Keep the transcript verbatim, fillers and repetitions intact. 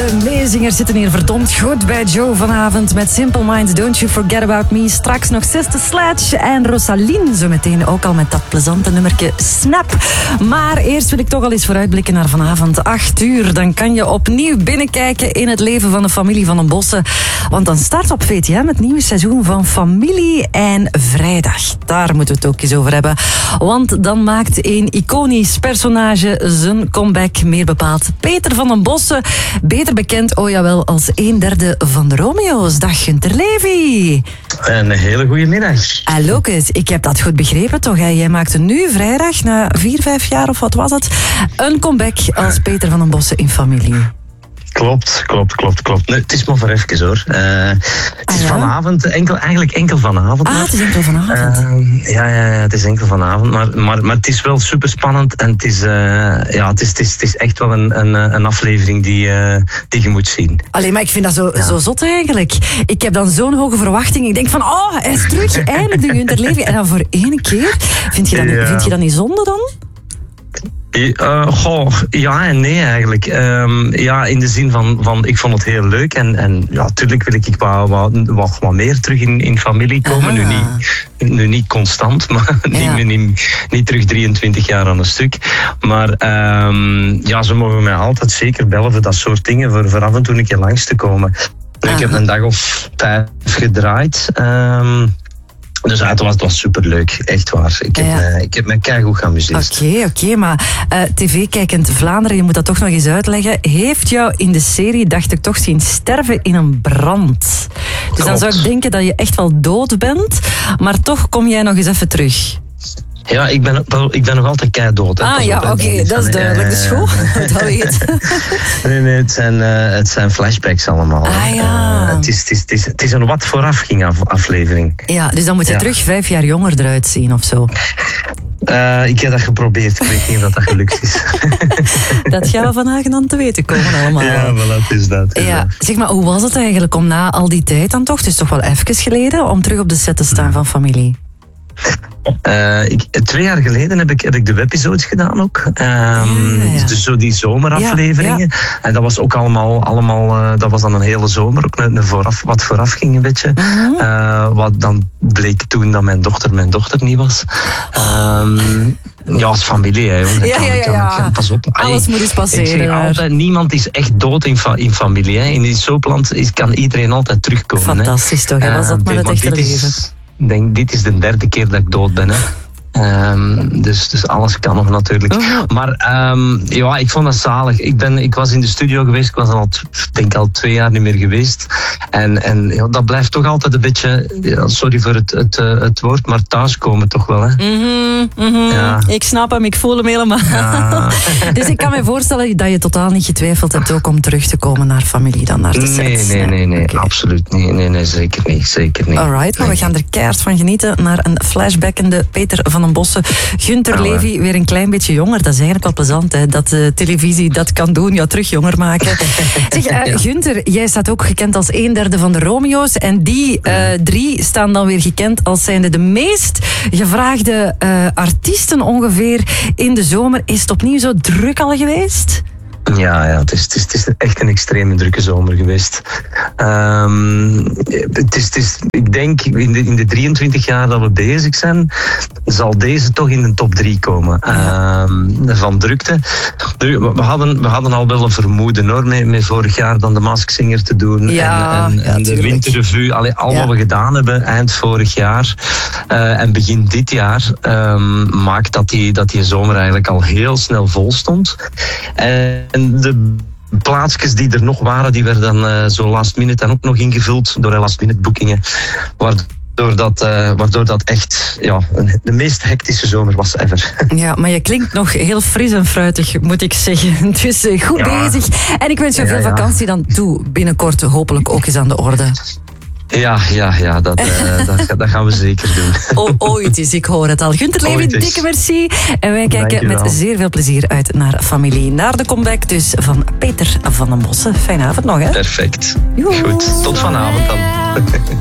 De meezingers zitten hier verdomd goed bij Joe vanavond met Simple Minds, Don't You Forget About Me. Straks nog Sister Sledge en Rosaline zo meteen ook al met dat plezante nummertje Snap. Maar eerst wil ik toch al eens vooruitblikken naar vanavond acht uur. Dan kan je opnieuw binnenkijken in het leven van de familie Van den Bossen. Want dan start op V T M het nieuwe seizoen van Familie en Vrijdag. Daar moeten we het ook eens over hebben. Want dan maakt een iconisch personage zijn comeback, meer bepaald Peter Van den Bossen. Beter bekend, oh jawel, als een derde van de Romeo's. Dag Gunther Levy. Een hele goede middag. Hallo, ik heb dat goed begrepen toch? Hè? Jij maakte nu vrijdag, na vier, vijf jaar of wat was het, een comeback als Peter Van den Bossen in Familie. Klopt, klopt, klopt, klopt. Nee, het is maar voor even hoor. Uh, het is ah, ja? vanavond, enkel, eigenlijk enkel vanavond. Ah, het is enkel vanavond. Uh, ja, ja, ja, het is enkel vanavond. Maar, maar, maar het is wel super spannend en het is, uh, ja, het is, het is, het is echt wel een, een, een aflevering die, uh, die je moet zien. Allee, maar ik vind dat zo, ja. zo zot eigenlijk. Ik heb dan zo'n hoge verwachting. Ik denk van, oh, hij is terug, eindelijk de Gunther Levy. En dan voor één keer, vind je dat, ja. vind je dat niet zonde dan? Uh, goh, ja en nee eigenlijk. Um, ja, in de zin van, van ik vond het heel leuk en, en ja, natuurlijk wil ik wat, wat, wat, wat meer terug in, in familie komen. Nu niet, nu niet constant, maar ja. niet, niet, niet terug drieëntwintig jaar aan een stuk. Maar um, ja, ze mogen mij altijd zeker bellen voor dat soort dingen, voor, voor af en toe een keer langs te komen. Uh-huh. Ik heb een dag of vijf gedraaid. Um, Dus het was, het was superleuk, echt waar. Ik heb, ja. me, ik heb me keigoed geamuseerd. Oké, okay, oké, okay, maar uh, tv-kijkend Vlaanderen, je moet dat toch nog eens uitleggen, heeft jou in de serie, dacht ik, toch zien sterven in een brand. Dus Klopt. Dan zou ik denken dat je echt wel dood bent, maar toch kom jij nog eens even terug. Ja, ik ben, ik ben nog altijd keidood. Ah ja, oké, okay, dat is duidelijk. Dat is goed, dat weet. Nee, nee, het zijn, uh, het zijn flashbacks allemaal. Ah ja. Uh, het, is, het, is, het, is, het is een wat voorafging af, aflevering. Ja, dus dan moet je ja. terug vijf jaar jonger eruit zien of zo. Uh, ik heb dat geprobeerd, ik weet niet of dat gelukt is. Dat gaan we vandaag dan te weten komen allemaal. Ja, voilà, het is dat. Het is ja. dat. Zeg maar, hoe was het eigenlijk om na al die tijd dan toch, het is toch wel even geleden, om terug op de set te staan van Familie? Uh, ik, twee jaar geleden heb ik, heb ik de webisodes gedaan ook. Um, ja, ja. Dus zo die zomerafleveringen. Ja, ja. En dat was ook allemaal, allemaal uh, dat was dan een hele zomer, ook een, een vooraf, wat vooraf ging een beetje. Uh-huh. Uh, wat dan bleek toen dat mijn dochter mijn dochter niet was. Um, ja, als familie, hè. Ja, ja, ja, ja. Pas op. Alles Ay, moet eens passeren. Ik zeg altijd, niemand is echt dood in, fa- in familie. Hè. In die soapland is, kan iedereen altijd terugkomen. Fantastisch hè. Toch, hè? Was dat uh, maar het echte leven. Ik denk, dit is de derde keer dat ik dood ben. Hè. Um, dus, dus alles kan nog natuurlijk. Oh. Maar um, ja, ik vond dat zalig. Ik, ben, ik was in de studio geweest. Ik was al, denk al twee jaar niet meer geweest. En, en ja, dat blijft toch altijd een beetje, ja, sorry voor het, het, het woord, maar thuiskomen toch wel. Hè? Mm-hmm, mm-hmm. Ja. Ik snap hem, ik voel hem helemaal. Ja. Dus ik kan me voorstellen dat je totaal niet getwijfeld hebt ook om terug te komen naar familie dan naar de set. Nee, nee, nee, nee, okay. absoluut niet. Nee, nee, zeker niet. Zeker niet. Alright, maar we gaan er keihard van genieten naar een flashbackende Peter Van den Bossen. Gunther oh, Levy, weer een klein beetje jonger. Dat is eigenlijk wel plezant, hè? Dat uh, televisie dat kan doen, jou terug jonger maken. Zeg, uh, ja. Gunther, jij staat ook gekend als een derde van de Romeo's. En die uh, drie staan dan weer gekend als zijnde de meest gevraagde uh, artiesten ongeveer in de zomer. Is het opnieuw zo druk al geweest? Ja, ja het, is, het, is, het is echt een extreem drukke zomer geweest. Um, het is, het is, ik denk, in de, in de drieëntwintig jaar dat we bezig zijn, zal deze toch in de top drie komen. Um, van drukte. We hadden, we hadden al wel een vermoeden hoor, met, met vorig jaar dan de Masked Singer te doen. Ja, en en, ja, en de Winterrevue. Allee, al ja. wat we gedaan hebben eind vorig jaar uh, en begin dit jaar, um, maakt dat die, dat die zomer eigenlijk al heel snel vol stond. En En de plaatsjes die er nog waren, die werden dan uh, zo last minute dan ook nog ingevuld door last minute boekingen. Waardoor dat, uh, waardoor dat echt ja, de meest hectische zomer was ever. Ja, maar je klinkt nog heel fris en fruitig, moet ik zeggen. Dus uh, goed ja. bezig. En ik wens je ja, veel ja. vakantie dan toe. Binnenkort hopelijk ook eens aan de orde. Ja, ja, ja, dat, uh, dat, dat gaan we zeker doen. O, ooit eens, ik hoor het al. Gunther Levy, dikke merci. En wij kijken met zeer veel plezier uit naar Familie. Naar de comeback dus van Peter Van den Bossen. Fijne avond nog, hè? Perfect. Joe. Goed, tot vanavond dan.